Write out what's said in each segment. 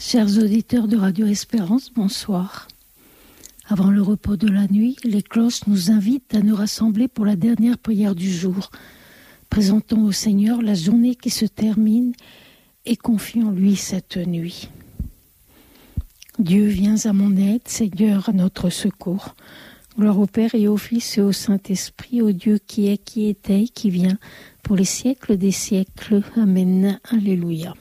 Chers auditeurs de Radio Espérance, bonsoir. Avant le repos de la nuit, les cloches nous invitent à nous rassembler pour la dernière prière du jour. Présentons au Seigneur la journée qui se termine et confions-lui cette nuit. Dieu, viens à mon aide, Seigneur, à notre secours. Gloire au Père et au Fils et au Saint-Esprit, au Dieu qui est, qui était et qui vient, pour les siècles des siècles. Amen. Alléluia.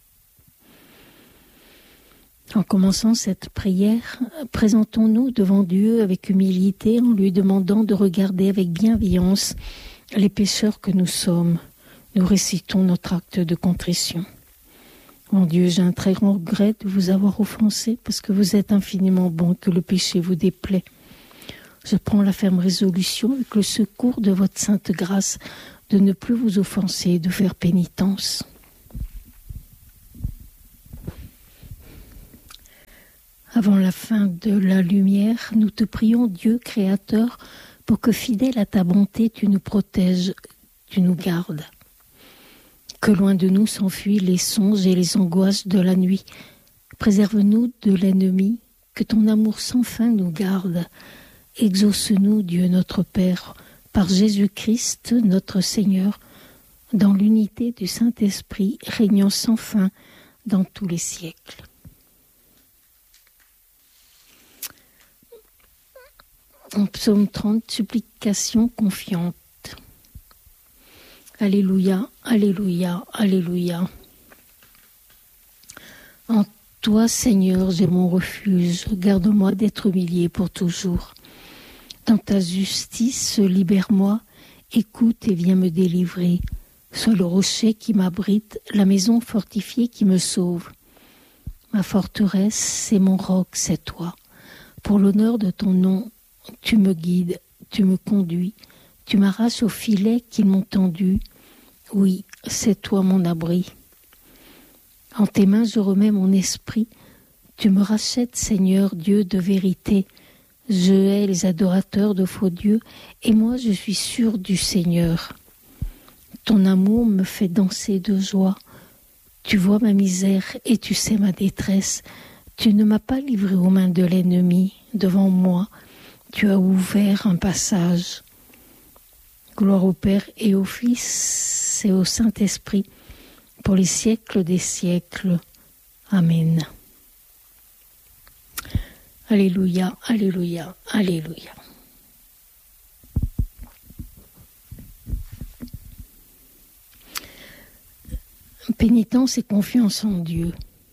En commençant cette prière, présentons-nous devant Dieu avec humilité en lui demandant de regarder avec bienveillance les pécheurs que nous sommes. Nous récitons notre acte de contrition. Mon Dieu, j'ai un très grand regret de vous avoir offensé parce que vous êtes infiniment bon et que le péché vous déplaît. Je prends la ferme résolution avec le secours de votre sainte grâce de ne plus vous offenser et de faire pénitence. Avant la fin de la lumière, nous te prions, Dieu créateur, pour que fidèle à ta bonté, tu nous protèges, tu nous gardes. Que loin de nous s'enfuient les songes et les angoisses de la nuit. Préserve-nous de l'ennemi, que ton amour sans fin nous garde. Exauce-nous, Dieu notre Père, par Jésus-Christ, notre Seigneur, dans l'unité du Saint-Esprit, régnant sans fin dans tous les siècles. En psaume 30, supplication confiante. Alléluia, alléluia, alléluia. En toi, Seigneur, j'ai mon refuge. Garde-moi d'être humilié pour toujours. Dans ta justice, libère-moi. Écoute et viens me délivrer. Sois le rocher qui m'abrite, la maison fortifiée qui me sauve. Ma forteresse, c'est mon roc, c'est toi. Pour l'honneur de ton nom, tu me guides, tu me conduis, tu m'arraches au filet qu'ils m'ont tendu. Oui, c'est toi mon abri. En tes mains je remets mon esprit. Tu me rachètes, Seigneur, Dieu de vérité. Je hais les adorateurs de faux dieux, et moi je suis sûr du Seigneur. Ton amour me fait danser de joie. Tu vois ma misère et tu sais ma détresse. Tu ne m'as pas livré aux mains de l'ennemi. Devant moi, tu as ouvert un passage. Gloire au Père et au Fils et au Saint-Esprit, pour les siècles des siècles. Amen. Alléluia, alléluia, alléluia. Pénitence et confiance en Dieu.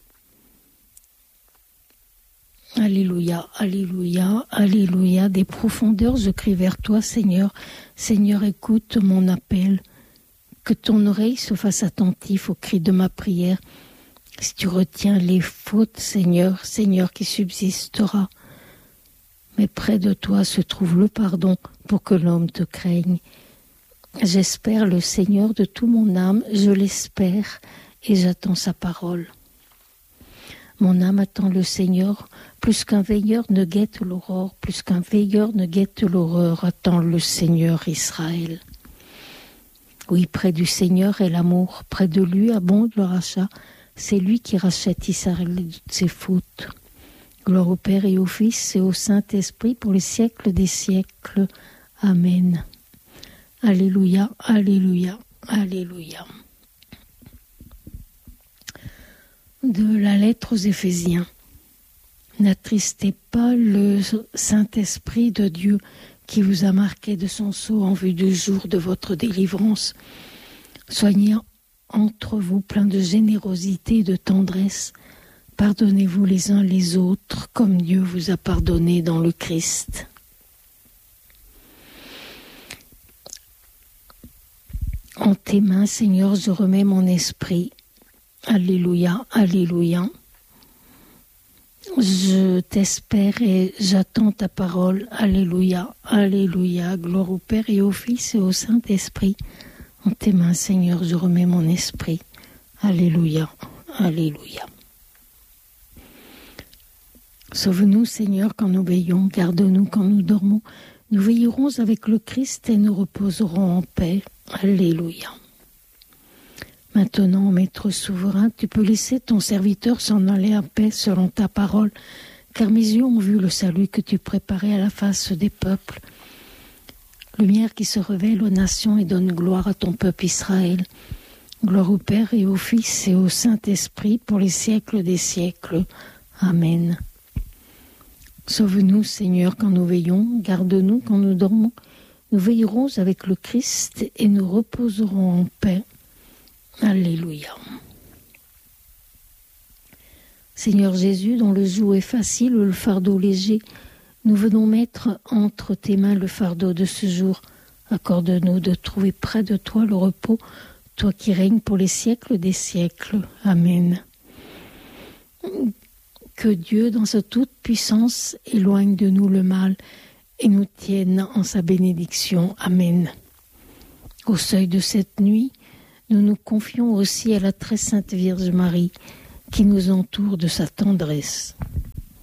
Alléluia, alléluia, alléluia. Des profondeurs, je crie vers toi, Seigneur. Seigneur, écoute mon appel. Que ton oreille se fasse attentive au cri de ma prière. Si tu retiens les fautes, Seigneur, Seigneur qui subsistera. Mais près de toi se trouve le pardon pour que l'homme te craigne. J'espère le Seigneur de toute mon âme, je l'espère et j'attends sa parole. Mon âme attend le Seigneur, plus qu'un veilleur ne guette l'aurore, plus qu'un veilleur ne guette l'aurore, attend le Seigneur Israël. Oui, près du Seigneur est l'amour, près de lui abonde le rachat, c'est lui qui rachète Israël de toutes ses fautes. Gloire au Père et au Fils et au Saint-Esprit pour les siècles des siècles. Amen. Alléluia, alléluia, alléluia. De la lettre aux Éphésiens. N'attristez pas le Saint-Esprit de Dieu qui vous a marqué de son sceau en vue du jour de votre délivrance. Soyez entre vous pleins de générosité et de tendresse. Pardonnez-vous les uns les autres comme Dieu vous a pardonné dans le Christ. En tes mains, Seigneur, je remets mon esprit. Alléluia, alléluia. Je t'espère et j'attends ta parole. Alléluia, alléluia. Gloire au Père et au Fils et au Saint-Esprit. En tes mains, Seigneur, je remets mon esprit. Alléluia, alléluia. Sauve-nous, Seigneur, quand nous veillons. Garde-nous quand nous dormons. Nous veillerons avec le Christ et nous reposerons en paix. Alléluia. Maintenant, Maître souverain, tu peux laisser ton serviteur s'en aller en paix selon ta parole, car mes yeux ont vu le salut que tu préparais à la face des peuples. Lumière qui se révèle aux nations et donne gloire à ton peuple Israël. Gloire au Père et au Fils et au Saint-Esprit pour les siècles des siècles. Amen. Sauve-nous, Seigneur, quand nous veillons, garde-nous quand nous dormons. Nous veillerons avec le Christ et nous reposerons en paix. Alléluia. Seigneur Jésus, dont le joug est facile, le fardeau léger, nous venons mettre entre tes mains le fardeau de ce jour. Accorde-nous de trouver près de toi le repos, toi qui règnes pour les siècles des siècles. Amen. Que Dieu, dans sa toute-puissance, éloigne de nous le mal et nous tienne en sa bénédiction. Amen. Au seuil de cette nuit, nous nous confions aussi à la très sainte Vierge Marie, qui nous entoure de sa tendresse.